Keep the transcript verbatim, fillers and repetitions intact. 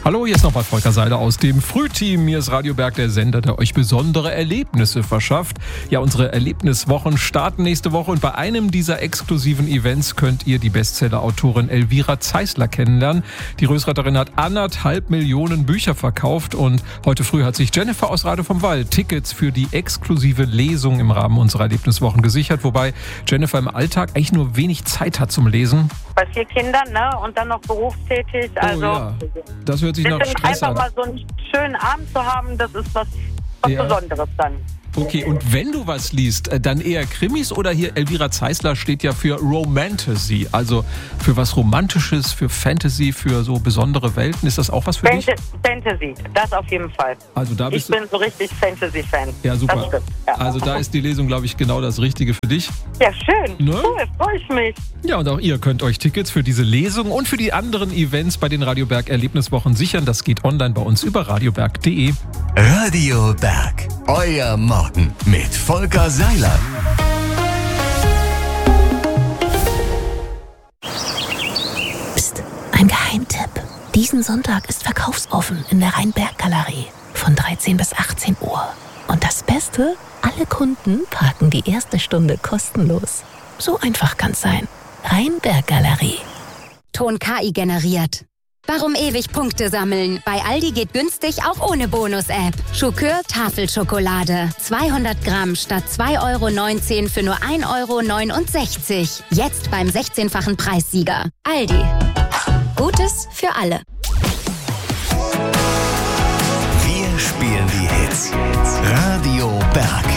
Hallo, hier ist nochmal Volker Seiler aus dem Frühteam. Hier ist Radio Berg, der Sender, der euch besondere Erlebnisse verschafft. Ja, unsere Erlebniswochen starten nächste Woche und bei einem dieser exklusiven Events könnt ihr die Bestseller-Autorin Elvira Zeisler kennenlernen. Die Rösratterin hat anderthalb Millionen Bücher verkauft und heute früh hat sich Jennifer aus Rade vom Wald Tickets für die exklusive Lesung im Rahmen unserer Erlebniswochen gesichert, wobei Jennifer im Alltag eigentlich nur wenig Zeit hat zum Lesen. Bei vier Kindern, ne? Und dann noch berufstätig. Also oh ja, das hört sich nach Stress einfach an. mal so einen schönen Abend zu haben, das ist was, was ja. Besonderes dann. Okay, und wenn du was liest, dann eher Krimis oder hier Elvira Zeisler steht ja für Romantasy, also für was Romantisches, für Fantasy, für so besondere Welten. Ist das auch was für Fant- dich? Fantasy, das auf jeden Fall. Also da bist ich bin so richtig Fantasy-Fan. Ja, super. Das stimmt, ja. Also da ist die Lesung, glaube ich, genau das Richtige für dich. Ja, schön. Ne? Cool, freue ich mich. Ja, und auch ihr könnt euch Tickets für diese Lesung und für die anderen Events bei den Radio Berg Erlebniswochen sichern. Das geht online bei uns über radioberg punkt de. Radio Berg, euer Morgen mit Volker Seiler. Psst, ein Geheimtipp. Diesen Sonntag ist verkaufsoffen in der Rheinberg-Galerie von dreizehn bis achtzehn Uhr. Und das Beste? Alle Kunden parken die erste Stunde kostenlos. So einfach kann's sein. Rheinberg-Galerie. Ton K I generiert. Warum ewig Punkte sammeln? Bei Aldi geht günstig auch ohne Bonus-App. Schokör Tafelschokolade. zweihundert Gramm statt zwei Euro neunzehn für nur ein Euro neunundsechzig. Jetzt beim sechzehnfachen Preissieger. Aldi. Gutes für alle. Wir spielen die Hits. Radio Berg.